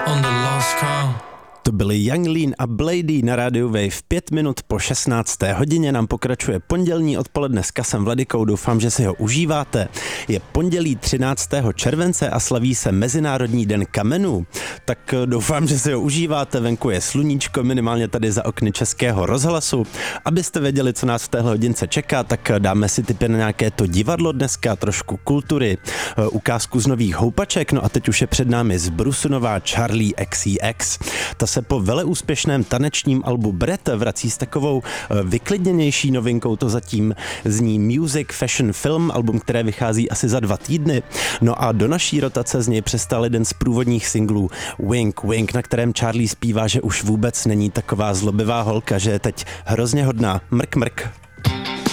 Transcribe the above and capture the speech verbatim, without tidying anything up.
on the lost crown. To byli Young Lean a Blady na rádiu Wave. Pět minut po šestnácté hodině nám pokračuje pondělní odpoledne s Kasem Vladykou. Doufám, že si ho užíváte. Je pondělí třináctého července a slaví se Mezinárodní den kamenů. Tak doufám, že si ho užíváte. Venku je sluníčko, minimálně tady za okny Českého rozhlasu. Abyste věděli, co nás v téhle hodince čeká, tak dáme si tipy na nějaké to divadlo dneska, trošku kultury, ukázku z nových houpaček. No a teď už je před námi zbrusunová Charli X C X. Ta se po veleúspěšném tanečním albu Bread vrací s takovou vyklidněnější novinkou, to zatím zní Music Fashion Film, album, které vychází asi za dva týdny. No a do naší rotace z něj přestal jeden z průvodních singlů Wink Wink, na kterém Charli zpívá, že už vůbec není taková zlobivá holka, že je teď hrozně hodná. Mrk mrk.